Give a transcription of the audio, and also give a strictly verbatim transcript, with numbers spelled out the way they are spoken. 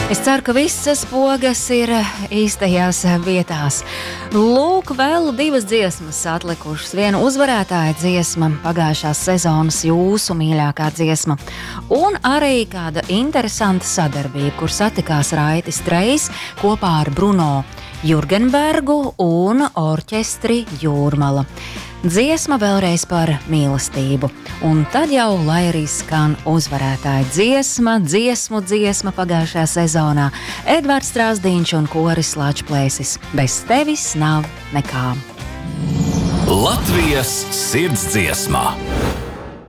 Es ceru, ka visas pogas ir īstajās vietās. Lūk, vēl divas dziesmas atlikušas. Viena uzvarētāja dziesma, pagājušās sezonas jūsu mīļākā dziesma. Un arī kāda interesanta sadarbība, kur satikās Raitis Trejs kopā ar Bruno Jurgenbergu un orķestri Jūrmala. Dziesma vēlreiz par mīlestību, un tad jau, lai arī skan uzvarētāja dziesma, dziesmu dziesma pagājušajā sezonā, Edvards Strāzdiņš un koris Lačplēsis. Bez tevis nav nekā. Latvijas sirdsdziesmā.